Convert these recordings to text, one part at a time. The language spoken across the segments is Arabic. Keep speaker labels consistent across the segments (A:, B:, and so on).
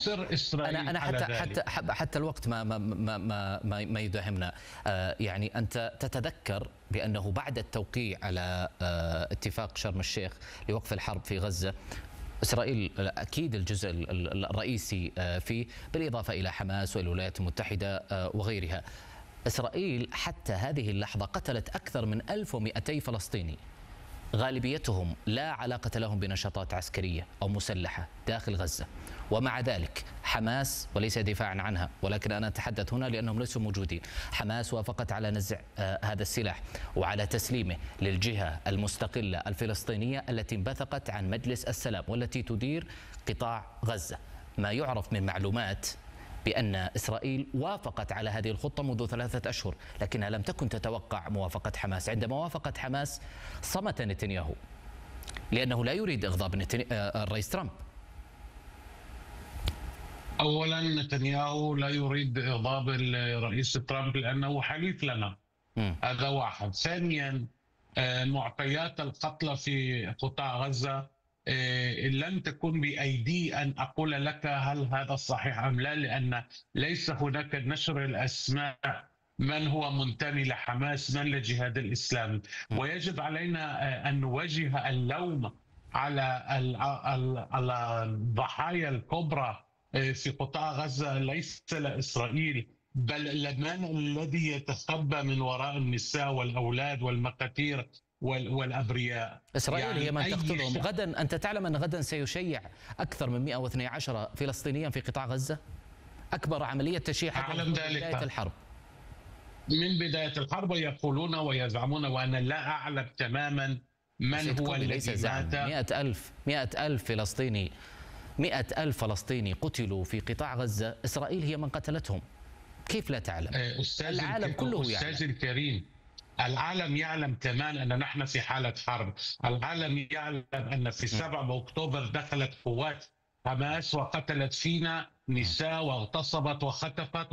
A: إسرائيل
B: أنا
A: على
B: حتى
A: ذلك.
B: حتى الوقت ما يداهمنا. يعني أنت تتذكر بأنه بعد التوقيع على اتفاق شرم الشيخ لوقف الحرب في غزة، إسرائيل أكيد الجزء الرئيسي فيه، بالإضافة إلى حماس والولايات المتحدة وغيرها. إسرائيل حتى هذه اللحظة قتلت أكثر من 1200 فلسطيني، غالبيتهم لا علاقة لهم بنشاطات عسكرية أو مسلحة داخل غزة. ومع ذلك حماس، وليس دفاعا عنها ولكن أنا أتحدث هنا لأنهم ليسوا موجودين، حماس وافقت على نزع هذا السلاح وعلى تسليمه للجهة المستقلة الفلسطينية التي انبثقت عن مجلس السلام والتي تدير قطاع غزة. ما يعرف من معلومات بأن إسرائيل وافقت على هذه الخطة منذ 3 أشهر، لكنها لم تكن تتوقع موافقة حماس. عندما وافقت حماس صمت نتنياهو لأنه لا يريد إغضاب الرئيس ترامب.
A: أولا نتنياهو لا يريد إغضاب الرئيس ترامب لأنه حليف لنا، هذا واحد. ثانيا معطيات القتلى في قطاع غزة لم تكن بأيدي أن أقول لك هل هذا صحيح أم لا، لأن ليس هناك نشر الأسماء من هو منتمي لحماس من للجهاد الإسلامي. ويجب علينا أن نوجه اللوم على الضحايا الكبرى في قطاع غزة ليس لإسرائيل، بل لمن الذي يتخبى من وراء النساء والأولاد والمقاتير والأبرياء.
B: إسرائيل
A: يعني
B: هي من تقتلهم. غدا أنت تعلم أن غدا سيشيع أكثر من 112 فلسطينيا في قطاع غزة، أكبر عملية تشييع من بداية الحرب.
A: من بداية الحرب يقولون ويزعمون، وأنا لا أعلم تماما من هو الذي مات.
B: 100,000 فلسطيني، 100,000 فلسطيني قتلوا في قطاع غزة، إسرائيل هي من قتلتهم. كيف لا تعلم؟ العالم كله يعلم.
A: أستاذ الكريم، العالم يعلم كمان أن نحن في حالة حرب. العالم يعلم أن في 7 أكتوبر دخلت قوات حماس وقتلت فينا نساء واغتصبت وخطفت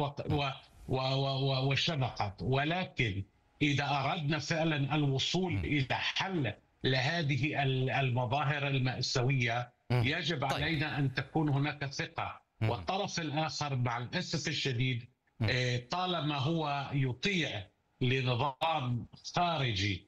A: وشنقت. ولكن إذا أردنا فعلا الوصول إلى حل لهذه المظاهر المأساوية يجب علينا أن تكون هناك ثقة. والطرف الآخر مع الأسف الشديد طالما هو يطيع لنظام خارجي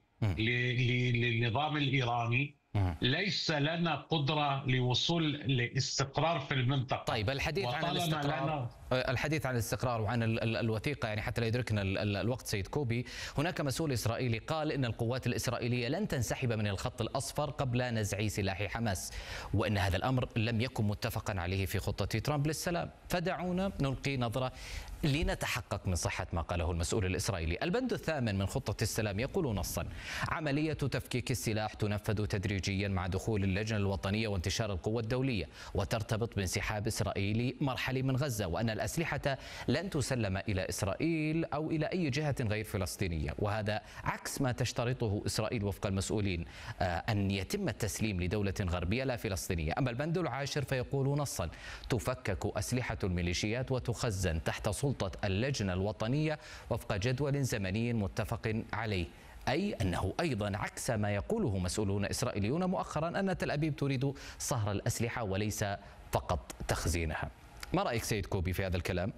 A: للنظام الإيراني، ليس لنا قدرة لوصول لاستقرار في المنطقة.
B: طيب الحديث عن الاستقرار وعن الوثيقة، يعني حتى لا يدركنا الوقت سيد كوبي، هناك مسؤول إسرائيلي قال إن القوات الإسرائيلية لن تنسحب من الخط الأصفر قبل نزع سلاح حماس، وإن هذا الأمر لم يكن متفقا عليه في خطة ترامب للسلام. فدعونا نلقي نظرة لنتحقق من صحة ما قاله المسؤول الإسرائيلي. البند 8 من خطة السلام يقول نصا: عملية تفكيك السلاح تنفذ تدريجيا مع دخول اللجنة الوطنية وانتشار القوة الدولية، وترتبط بانسحاب إسرائيلي مرحلي من غزة، وأن الأسلحة لن تسلم إلى إسرائيل أو إلى أي جهة غير فلسطينية. وهذا عكس ما تشترطه إسرائيل وفق المسؤولين، أن يتم التسليم لدولة غربية لا فلسطينية. أما البند 10 فيقول نصا: تفكك أسلحة الميليشيات وتخزن تحت سلطة اللجنة الوطنية وفق جدول زمني متفق عليه. أي أنه أيضا عكس ما يقوله مسؤولون إسرائيليون مؤخرا أن تل أبيب تريد صهر الأسلحة وليس فقط تخزينها. ما رأيك سيد كوبي في هذا الكلام؟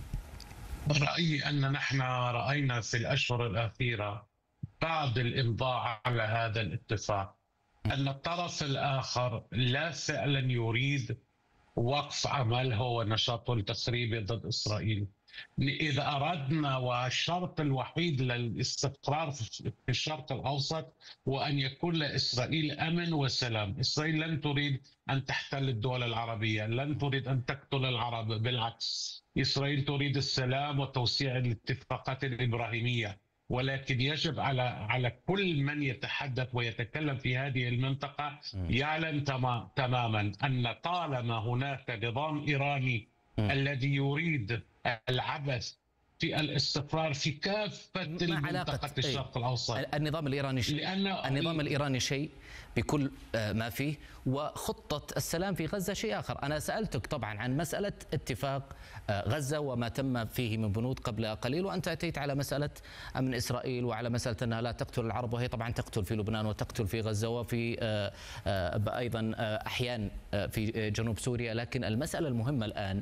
A: رأيي أن نحن رأينا في الأشهر الأخيرة بعد الإمضاء على هذا الاتفاق أن الطرف الآخر لا فعلا يريد وقف عمله ونشاطه التخريبي ضد إسرائيل. إذا أردنا، والشرط الوحيد للاستقرار في الشرق الأوسط وأن يكون لإسرائيل أمن وسلام. إسرائيل لن تريد أن تحتل الدول العربية، لن تريد أن تقتل العرب، بالعكس إسرائيل تريد السلام وتوسيع الاتفاقات الإبراهيمية. ولكن يجب على كل من يتحدث ويتكلم في هذه المنطقة يعلم تماما أن طالما هناك نظام إيراني الذي يريد العبث في الاستقرار في كافة منطقة الشرق الأوسط.
B: النظام الإيراني شيء، النظام الإيراني شيء بكل ما فيه، وخطة السلام في غزة شيء آخر. أنا سألتك طبعا عن مسألة اتفاق غزة وما تم فيه من بنود قبل قليل، وأنت أتيت على مسألة أمن إسرائيل وعلى مسألة أنها لا تقتل العرب، وهي طبعا تقتل في لبنان وتقتل في غزة وفي أيضا أحيان في جنوب سوريا. لكن المسألة المهمة الآن